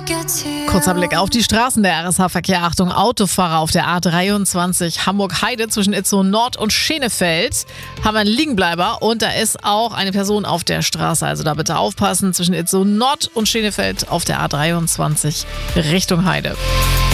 Kurzer Blick auf die Straßen der RSH-Verkehr. Achtung, Autofahrer auf der A23 Hamburg-Heide zwischen Itzehoe Nord und Schenefeld haben einen Liegenbleiber und da ist auch eine Person auf der Straße. Also da bitte aufpassen, zwischen Itzehoe Nord und Schenefeld auf der A23 Richtung Heide.